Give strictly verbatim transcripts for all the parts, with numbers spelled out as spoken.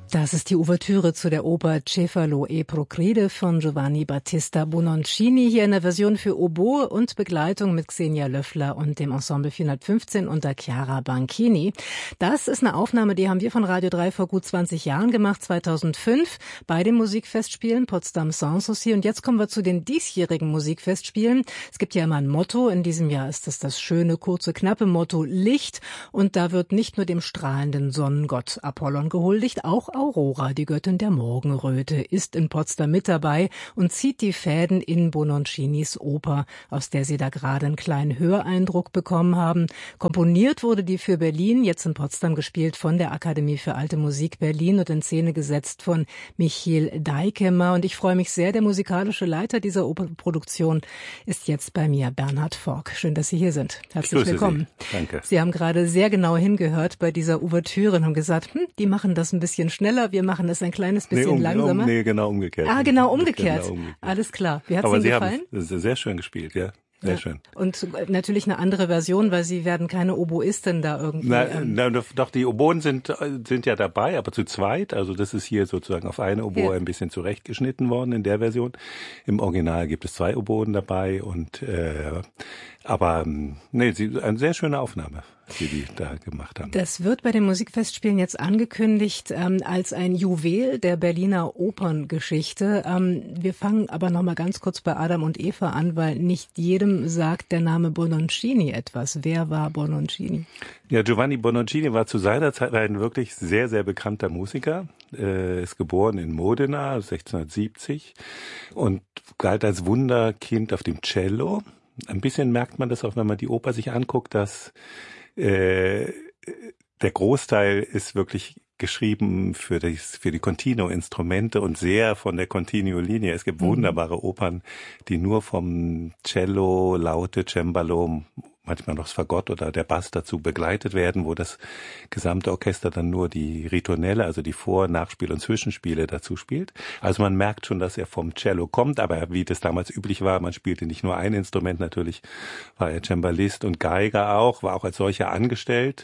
Das ist die Ouvertüre zu der Oper Cefalo e Procrede von Giovanni Battista Bononcini, hier in der Version für Oboe und Begleitung mit Xenia Löffler und dem Ensemble vierhundertfünfzehn unter Chiara Banchini. Das ist eine Aufnahme, die haben wir von Radio drei vor gut zwanzig Jahren gemacht, zweitausendfünf, bei den Musikfestspielen Potsdam Sanssouci. Und jetzt kommen wir zu den diesjährigen Musikfestspielen. Es gibt ja immer ein Motto. In diesem Jahr ist es das schöne, kurze, knappe Motto Licht. Und da wird nicht nur dem strahlenden Sonnengott Apollon gehuldigt, auch Aurora, die Göttin der Morgenröte, ist in Potsdam mit dabei und zieht die Fäden in Bononcinis Oper, aus der Sie da gerade einen kleinen Höreindruck bekommen haben. Komponiert wurde die für Berlin, jetzt in Potsdam gespielt von der Akademie für Alte Musik Berlin und in Szene gesetzt von Michiel Deikemer. Und ich freue mich sehr, der musikalische Leiter dieser Opernproduktion ist jetzt bei mir, Bernhard Fork. Schön, dass Sie hier sind. Herzlich willkommen. Sie. Danke. Sie haben gerade sehr genau hingehört bei dieser Ouvertüre und haben gesagt, hm, die machen das ein bisschen schneller. Wir machen es ein kleines bisschen nee, um, langsamer. Um, nee, genau umgekehrt. Ah, genau umgekehrt. Genau umgekehrt. Alles klar. Wie hat es Ihnen Ihnen gefallen? Aber Sie haben sehr schön gespielt, ja. Sehr ja. schön. Und natürlich eine andere Version, weil Sie werden keine Oboistin da irgendwie. Na, ähm na, doch, die Oboen sind, sind ja dabei, aber zu zweit. Also das ist hier sozusagen auf eine Oboe ja. ein bisschen zurechtgeschnitten worden in der Version. Im Original gibt es zwei Oboen dabei und äh, aber nee, sie, eine sehr schöne Aufnahme, die die da gemacht haben. Das wird bei den Musikfestspielen jetzt angekündigt ähm, als ein Juwel der Berliner Operngeschichte. Ähm, wir fangen aber noch mal ganz kurz bei Adam und Eva an, weil nicht jedem sagt der Name Bononcini etwas. Wer war Bononcini? Ja, Giovanni Bononcini war zu seiner Zeit ein wirklich sehr, sehr bekannter Musiker. Er ist geboren in Modena sechzehnhundertsiebzig und galt als Wunderkind auf dem Cello. Ein bisschen merkt man das auch, wenn man die Oper sich anguckt, dass äh, der Großteil ist wirklich geschrieben für die, für die Continuo-Instrumente und sehr von der Continuo-Linie. Es gibt mhm. wunderbare Opern, die nur vom Cello, Laute, Cembalo, manchmal noch das Fagott oder der Bass dazu begleitet werden, wo das gesamte Orchester dann nur die Ritornelle, also die Vor-, Nachspiel- und Zwischenspiele dazu spielt. Also man merkt schon, dass er vom Cello kommt, aber wie das damals üblich war, man spielte nicht nur ein Instrument, natürlich war er Cembalist und Geiger auch, war auch als solcher angestellt,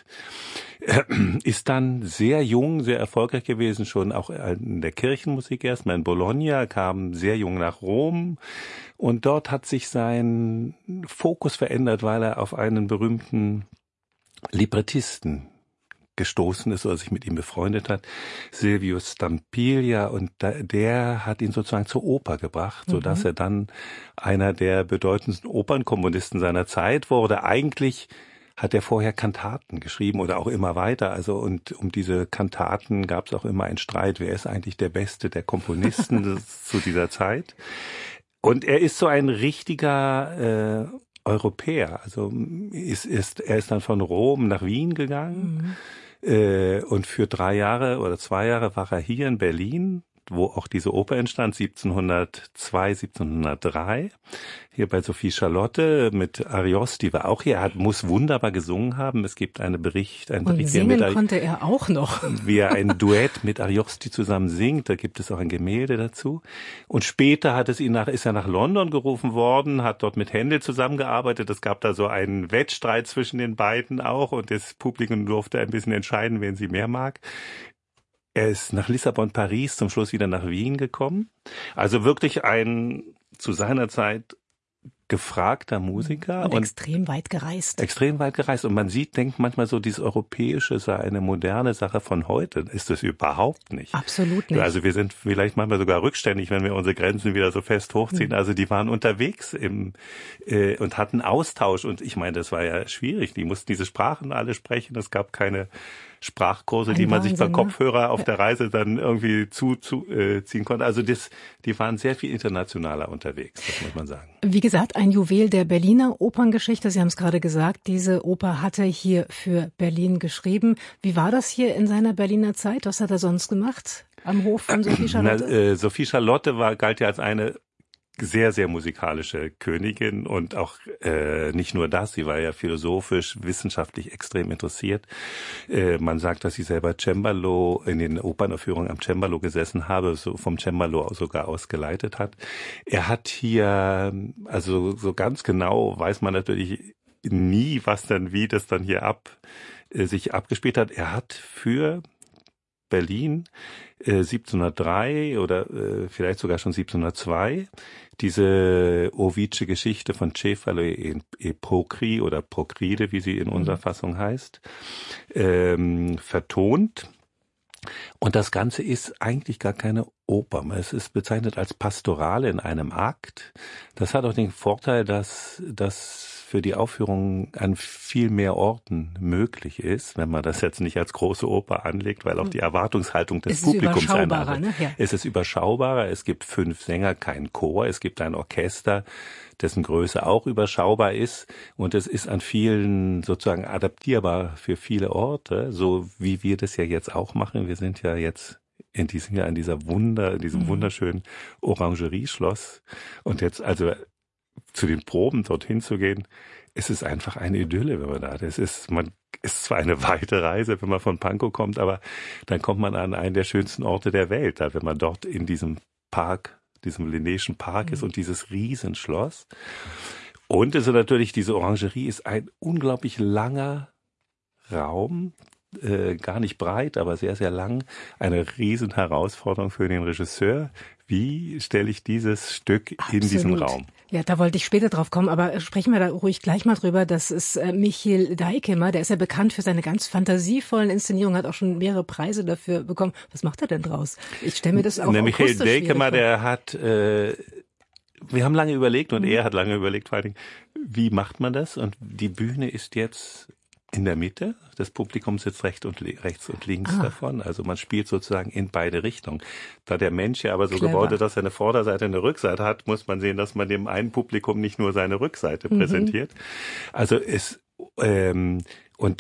ist dann sehr jung, sehr erfolgreich gewesen, schon auch in der Kirchenmusik erstmal in Bologna, kam sehr jung nach Rom. Und dort hat sich sein Fokus verändert, weil er auf einen berühmten Librettisten gestoßen ist oder sich mit ihm befreundet hat, Silvio Stampiglia, und der hat ihn sozusagen zur Oper gebracht, sodass mhm. er dann einer der bedeutendsten Opernkomponisten seiner Zeit wurde. Eigentlich hat er vorher Kantaten geschrieben oder auch immer weiter. Also und um diese Kantaten gab es auch immer einen Streit, wer ist eigentlich der Beste der Komponisten zu dieser Zeit. Und er ist so ein richtiger äh, Europäer. Also ist, ist, er ist dann von Rom nach Wien gegangen mhm. äh, und für drei Jahre oder zwei Jahre war er hier in Berlin, wo auch diese Oper entstand, siebzehnhundertzwei, siebzehnhundertdrei, hier bei Sophie Charlotte mit Ariosti war auch hier. Er hat, muss wunderbar gesungen haben. Es gibt einen Bericht, einen Und Bericht, singen wie er mit, konnte er auch noch. Wie er ein Duett mit Ariosti zusammen singt. Da gibt es auch ein Gemälde dazu. Und später hat es ihn nach, ist er nach London gerufen worden, hat dort mit Händel zusammengearbeitet. Es gab da so einen Wettstreit zwischen den beiden auch und das Publikum durfte ein bisschen entscheiden, wen sie mehr mag. Er ist nach Lissabon, Paris, zum Schluss wieder nach Wien gekommen. Also wirklich ein zu seiner Zeit gefragter Musiker. Und, und extrem weit gereist. Extrem weit gereist. Und man sieht, denkt manchmal so, dieses Europäische sei eine moderne Sache von heute. Ist das überhaupt nicht. Absolut nicht. Also wir sind vielleicht manchmal sogar rückständig, wenn wir unsere Grenzen wieder so fest hochziehen. Mhm. Also die waren unterwegs im äh, und hatten Austausch. Und ich meine, das war ja schwierig. Die mussten diese Sprachen alle sprechen. Es gab keine Sprachkurse, Ein die man Wahnsinn, sich per ne? Kopfhörer auf ja. der Reise dann irgendwie zu, zu äh, ziehen konnte. Also das, die waren sehr viel internationaler unterwegs, das muss man sagen. Wie gesagt, ein Juwel der Berliner Operngeschichte. Sie haben es gerade gesagt, diese Oper hat er hier für Berlin geschrieben. Wie war das hier in seiner Berliner Zeit? Was hat er sonst gemacht am Hof von Sophie Charlotte? Na, äh, Sophie Charlotte war, galt ja als eine sehr, sehr musikalische Königin und auch äh, nicht nur das, sie war ja philosophisch, wissenschaftlich extrem interessiert. Äh, man sagt, dass sie selber Cembalo in den Opernaufführungen am Cembalo gesessen habe, so vom Cembalo sogar ausgeleitet hat. Er hat hier, also so ganz genau weiß man natürlich nie, was dann, wie das dann hier ab äh, sich abgespielt hat. Er hat für Berlin äh, siebzehnhundertdrei oder äh, vielleicht sogar schon siebzehnhundertzwei diese Ovidsche Geschichte von Cefalo e, e Procri oder Procride, wie sie in unserer Fassung heißt, ähm, vertont. Und das Ganze ist eigentlich gar keine Oper. Es ist bezeichnet als Pastorale in einem Akt. Das hat auch den Vorteil, dass das für die Aufführung an viel mehr Orten möglich ist, wenn man das jetzt nicht als große Oper anlegt, weil auch die Erwartungshaltung des Publikums eine ne? Ja. Es ist überschaubarer. Es gibt fünf Sänger, kein Chor. Es gibt ein Orchester, dessen Größe auch überschaubar ist. Und es ist an vielen sozusagen adaptierbar für viele Orte, so wie wir das ja jetzt auch machen. Wir sind ja jetzt in diesem Jahr in dieser Wunder, in diesem mhm. wunderschönen Orangerieschloss. Und jetzt also zu den Proben dorthin zu gehen, es ist einfach eine Idylle, wenn man da ist. Es ist, man ist zwar eine weite Reise, wenn man von Pankow kommt, aber dann kommt man an einen der schönsten Orte der Welt, da, wenn man dort in diesem Park, diesem Linnéischen Park mhm. ist und dieses Riesenschloss. Und es ist natürlich, diese Orangerie ist ein unglaublich langer Raum, äh, gar nicht breit, aber sehr, sehr lang. Eine riesen Herausforderung für den Regisseur. Wie stelle ich dieses Stück Absolut. in diesen Raum? Ja, da wollte ich später drauf kommen, aber sprechen wir da ruhig gleich mal drüber. Das ist äh, Michiel Daykemer, der ist ja bekannt für seine ganz fantasievollen Inszenierungen, hat auch schon mehrere Preise dafür bekommen. Was macht er denn draus? Ich stelle mir das auch Der Michiel Daykemer, vor. der hat, äh, wir haben lange überlegt und mhm. er hat lange überlegt, vor allen Dingen, wie macht man das? Und die Bühne ist jetzt in der Mitte, das Publikum sitzt rechts und, rechts und links ah. davon. Also man spielt sozusagen in beide Richtungen. Da der Mensch ja aber so Clever. gebaut ist, dass er eine Vorderseite und eine Rückseite hat, muss man sehen, dass man dem einen Publikum nicht nur seine Rückseite mhm. präsentiert. Also es, ähm, und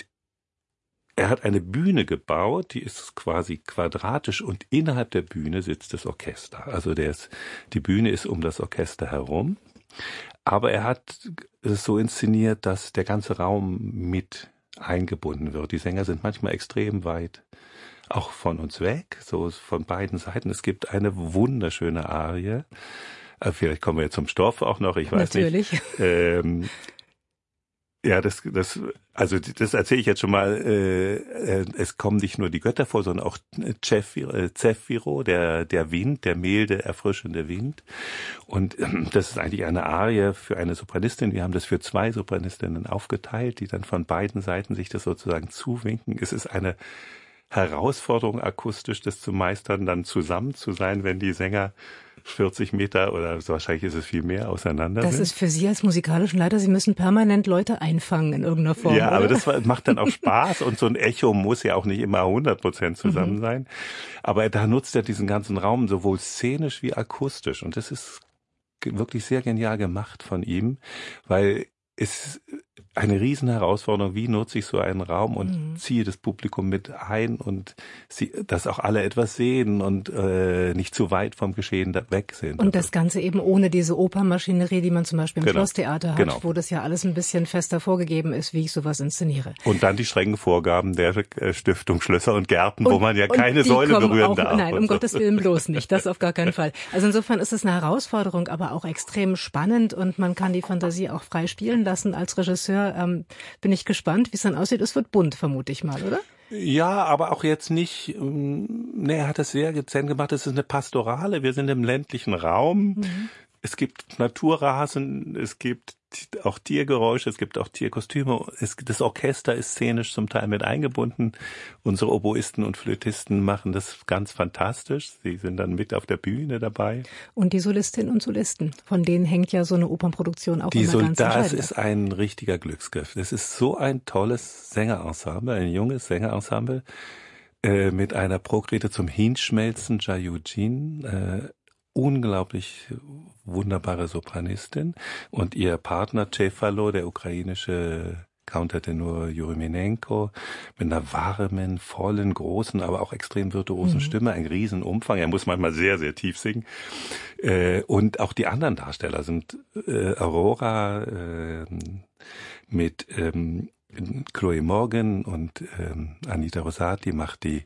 er hat eine Bühne gebaut, die ist quasi quadratisch und innerhalb der Bühne sitzt das Orchester. Also der ist, die Bühne ist um das Orchester herum. Aber er hat es so inszeniert, dass der ganze Raum mit eingebunden wird. Die Sänger sind manchmal extrem weit auch von uns weg, so von beiden Seiten. Es gibt eine wunderschöne Arie. Vielleicht kommen wir jetzt zum Stoff auch noch, ich weiß Natürlich. nicht. Ähm, ja, das, das, also das erzähle ich jetzt schon mal. Äh, es kommen nicht nur die Götter vor, sondern auch Zephyro, der der Wind, der milde, erfrischende Wind. Und ähm, das ist eigentlich eine Arie für eine Sopranistin. Wir haben das für zwei Sopranistinnen aufgeteilt, die dann von beiden Seiten sich das sozusagen zuwinken. Es ist eine Herausforderung, akustisch das zu meistern, dann zusammen zu sein, wenn die Sänger vierzig Meter oder so, wahrscheinlich ist es viel mehr auseinander Das sind. ist für Sie als musikalischen Leiter, Sie müssen permanent Leute einfangen in irgendeiner Form, Ja, oder? aber das macht dann auch Spaß und so ein Echo muss ja auch nicht immer hundert Prozent zusammen mhm. sein. Aber da nutzt er diesen ganzen Raum sowohl szenisch wie akustisch und das ist wirklich sehr genial gemacht von ihm, weil es eine riesen Herausforderung, wie nutze ich so einen Raum und mhm. ziehe das Publikum mit ein und sie, dass auch alle etwas sehen und äh, nicht zu weit vom Geschehen da weg sind. Und das Ganze eben ohne diese Opernmaschinerie, die man zum Beispiel im genau. Schlosstheater hat, genau. wo das ja alles ein bisschen fester vorgegeben ist, wie ich sowas inszeniere. Und dann die strengen Vorgaben der Stiftung Schlösser und Gärten, und, wo man ja keine Säule berühren auch, darf. Nein, um so. Gottes Willen bloß nicht, das auf gar keinen Fall. Also insofern ist es eine Herausforderung, aber auch extrem spannend und man kann die Fantasie auch frei spielen lassen. Als Regisseur ähm, bin ich gespannt, wie es dann aussieht. Es wird bunt, vermute ich mal, oder? Ja, aber auch jetzt nicht, ne, er hat das sehr dezent gemacht, es ist eine Pastorale, wir sind im ländlichen Raum, mhm. es gibt Naturrasen, es gibt auch Tiergeräusche, es gibt auch Tierkostüme, es, das Orchester ist szenisch zum Teil mit eingebunden, unsere Oboisten und Flötisten machen das ganz fantastisch, sie sind dann mit auf der Bühne dabei. Und die Solistinnen und Solisten, von denen hängt ja so eine Opernproduktion auch die immer Sol- ganz entscheidend. Das ist ein richtiger Glücksgriff, das ist so ein tolles Sängerensemble, ein junges Sängerensemble äh, mit einer Prokrede zum Hinschmelzen, Jayujin, äh, unglaublich wunderbare Sopranistin und ihr Partner Cefalo, der ukrainische Countertenor Juremenenko, mit einer warmen, vollen, großen, aber auch extrem virtuosen mhm. Stimme, ein Riesenumfang. Er muss manchmal sehr, sehr tief singen. Äh, und auch die anderen Darsteller sind äh, Aurora äh, mit ähm, Chloe Morgan und ähm, Anita Rosati macht die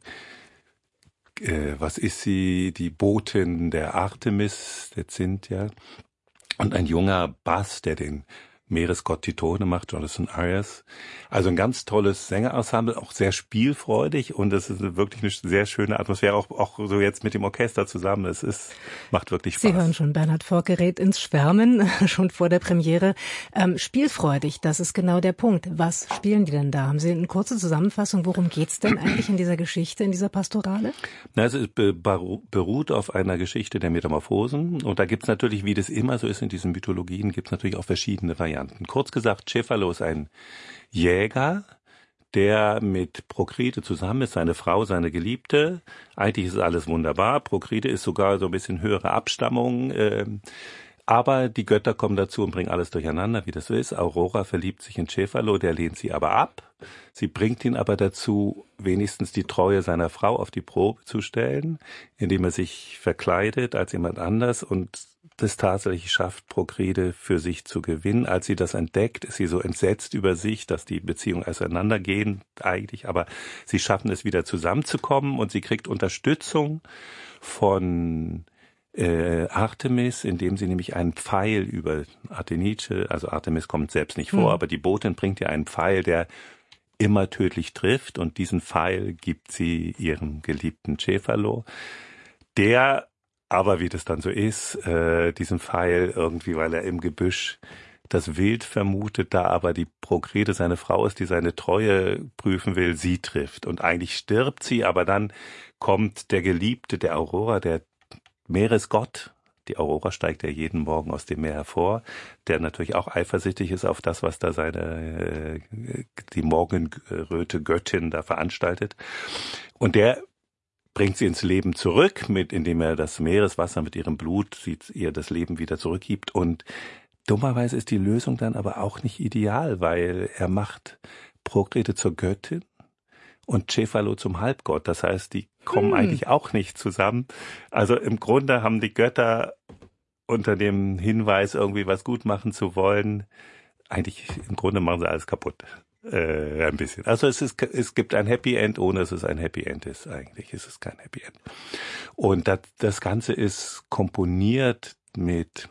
was ist sie, die Botin der Artemis, der Cynthia, und ein junger Bass, der den Meeresgott Titone macht, Jonathan Arias. Also ein ganz tolles Sängerensemble, auch sehr spielfreudig und es ist wirklich eine sehr schöne Atmosphäre, auch, auch so jetzt mit dem Orchester zusammen. Es ist, macht wirklich Spaß. Sie hören schon, Bernhard Forck gerät ins Schwärmen, schon vor der Premiere. Ähm, spielfreudig, das ist genau der Punkt. Was spielen die denn da? Haben Sie eine kurze Zusammenfassung, worum geht's denn eigentlich in dieser Geschichte, in dieser Pastorale? Na, es ist, beruht auf einer Geschichte der Metamorphosen und da gibt's natürlich, wie das immer so ist in diesen Mythologien, gibt's natürlich auch verschiedene Varianten. Kurz gesagt, Cefalo ist ein Jäger, der mit Prokrite zusammen ist, seine Frau, seine Geliebte. Eigentlich ist alles wunderbar. Prokrite ist sogar so ein bisschen höhere Abstammung. Äh, aber die Götter kommen dazu und bringen alles durcheinander, wie das so ist. Aurora verliebt sich in Cefalo, der lehnt sie aber ab. Sie bringt ihn aber dazu, wenigstens die Treue seiner Frau auf die Probe zu stellen, indem er sich verkleidet als jemand anders und das tatsächlich schafft, Prokrite für sich zu gewinnen. Als sie das entdeckt, ist sie so entsetzt über sich, dass die Beziehungen auseinandergehen eigentlich, aber sie schaffen es wieder zusammenzukommen und sie kriegt Unterstützung von äh, Artemis, indem sie nämlich einen Pfeil über Athenice, also Artemis kommt selbst nicht vor, hm. aber die Botin bringt ihr einen Pfeil, der immer tödlich trifft und diesen Pfeil gibt sie ihrem geliebten Cefalo, der aber wie das dann so ist, äh, diesen Pfeil irgendwie, weil er im Gebüsch das Wild vermutet, da aber die Prokrite seine Frau ist, die seine Treue prüfen will, sie trifft. Und eigentlich stirbt sie, aber dann kommt der Geliebte der Aurora, der Meeresgott. Die Aurora steigt ja jeden Morgen aus dem Meer hervor, der natürlich auch eifersüchtig ist auf das, was da seine, äh, die Morgenröte Göttin da veranstaltet. Und der bringt sie ins Leben zurück, mit, indem er das Meereswasser mit ihrem Blut sieht, ihr das Leben wieder zurückgibt. Und dummerweise ist die Lösung dann aber auch nicht ideal, weil er macht Prokrite zur Göttin und Cefalo zum Halbgott. Das heißt, die kommen hm. eigentlich auch nicht zusammen. Also im Grunde haben die Götter unter dem Hinweis, irgendwie was gut machen zu wollen, eigentlich im Grunde machen sie alles kaputt. Äh, ein bisschen. Also es ist, es gibt ein Happy End, ohne dass es ein Happy End ist. Eigentlich ist es kein Happy End. Und das, das Ganze ist komponiert mit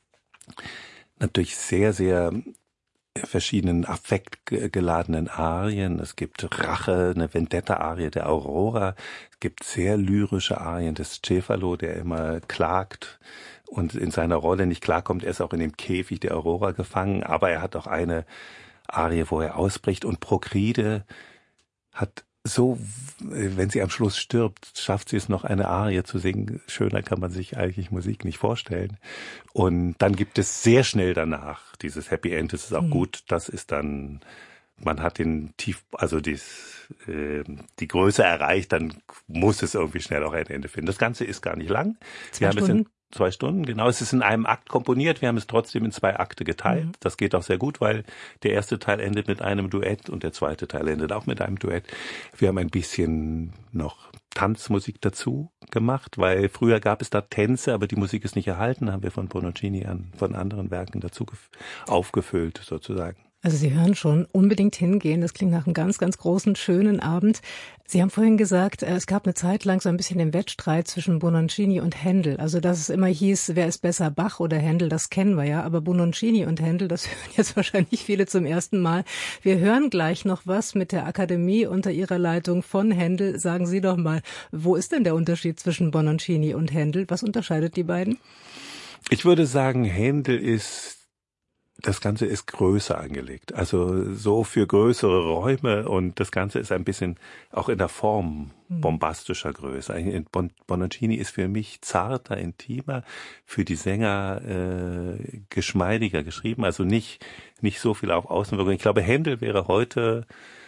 natürlich sehr, sehr verschiedenen affektgeladenen Arien. Es gibt Rache, eine Vendetta-Arie der Aurora. Es gibt sehr lyrische Arien des Cefalo, der immer klagt und in seiner Rolle nicht klarkommt. Er ist auch in dem Käfig der Aurora gefangen, aber er hat auch eine Arie, wo er ausbricht und Prokrite hat so, wenn sie am Schluss stirbt, schafft sie es noch eine Arie zu singen. Schöner kann man sich eigentlich Musik nicht vorstellen. Und dann gibt es sehr schnell danach dieses Happy End, das ist auch mhm. gut, das ist dann, man hat den Tief, also dies, äh, die Größe erreicht, dann muss es irgendwie schnell auch ein Ende finden. Das Ganze ist gar nicht lang. Zwei Wir haben Stunden. es in Zwei Stunden, genau. Es ist in einem Akt komponiert. Wir haben es trotzdem in zwei Akte geteilt. Mhm. Das geht auch sehr gut, weil der erste Teil endet mit einem Duett und der zweite Teil endet auch mit einem Duett. Wir haben ein bisschen noch Tanzmusik dazu gemacht, weil früher gab es da Tänze, aber die Musik ist nicht erhalten, haben wir von Bononcini an, von anderen Werken dazu aufgefüllt, sozusagen. Also Sie hören schon, unbedingt hingehen. Das klingt nach einem ganz, ganz großen, schönen Abend. Sie haben vorhin gesagt, es gab eine Zeit lang so ein bisschen den Wettstreit zwischen Bononcini und Händel. Also dass es immer hieß, wer ist besser, Bach oder Händel, das kennen wir ja. Aber Bononcini und Händel, das hören jetzt wahrscheinlich viele zum ersten Mal. Wir hören gleich noch was mit der Akademie unter Ihrer Leitung von Händel. Sagen Sie doch mal, wo ist denn der Unterschied zwischen Bononcini und Händel? Was unterscheidet die beiden? Ich würde sagen, Händel ist Das Ganze ist größer angelegt, also so für größere Räume und das Ganze ist ein bisschen auch in der Form bombastischer größer. Bon, Bononcini ist für mich zarter, intimer, für die Sänger äh, geschmeidiger geschrieben, also nicht nicht so viel auf Außenwirkung. Ich glaube, Händel wäre heute,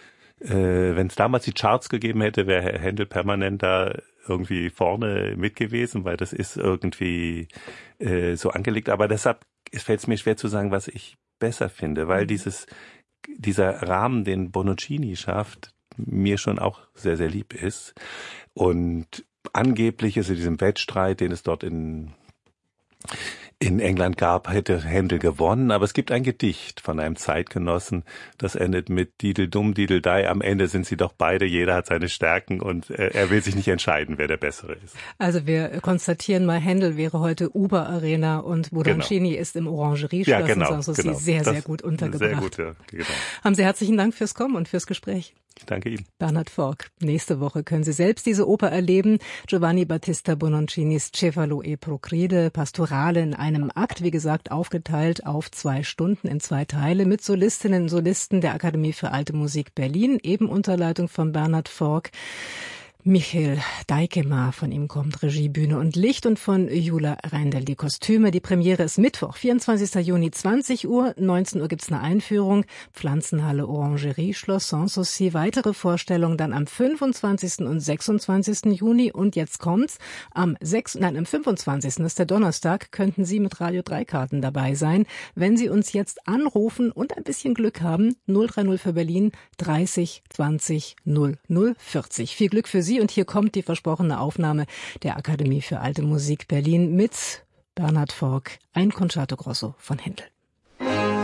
äh, wenn es damals die Charts gegeben hätte, wäre Händel permanent da irgendwie vorne mit gewesen, weil das ist irgendwie äh, so angelegt. Aber deshalb es fällt mir schwer zu sagen, was ich besser finde, weil dieses dieser Rahmen, den Bononcini schafft, mir schon auch sehr, sehr lieb ist. Und angeblich ist in diesem Wettstreit, den es dort in in England gab, hätte Händel gewonnen, aber es gibt ein Gedicht von einem Zeitgenossen, das endet mit Didel-Dumm, Didel-Dei. Am Ende sind sie doch beide, jeder hat seine Stärken und äh, er will sich nicht entscheiden, wer der Bessere ist. Also wir konstatieren mal, Händel wäre heute Uber Arena und Bononcini genau. ist im Orangerie-Schloss ja, genau, in Sanssouci genau. sehr, das sehr gut untergebracht. Sehr gut, ja, genau. Haben Sie herzlichen Dank fürs Kommen und fürs Gespräch. Ich danke Ihnen. Bernhard Fork. Nächste Woche können Sie selbst diese Oper erleben. Giovanni Battista Bononcinis Cefalo e Procride, Pastorale in einem Akt, wie gesagt, aufgeteilt auf zwei Stunden in zwei Teile mit Solistinnen und Solisten der Akademie für Alte Musik Berlin, eben unter Leitung von Bernhard Fork. Michael Deikema, von ihm kommt Regie, Bühne und Licht und von Jula Reindl die Kostüme. Die Premiere ist Mittwoch, vierundzwanzigster Juni, zwanzig Uhr. neunzehn Uhr gibt's eine Einführung. Pflanzenhalle Orangerie, Schloss Sanssouci. Weitere Vorstellungen dann am fünfundzwanzigsten und sechsundzwanzigsten Juni. Und jetzt kommt's. Am sechs, nein, am fünfundzwanzigsten ist der Donnerstag, könnten Sie mit Radio drei Karten dabei sein. Wenn Sie uns jetzt anrufen und ein bisschen Glück haben, null drei null für Berlin, dreißig zwanzig null null vierzig. Viel Glück für Sie. Und hier kommt die versprochene Aufnahme der Akademie für Alte Musik Berlin mit Bernhard Fork, ein Concerto Grosso von Händel.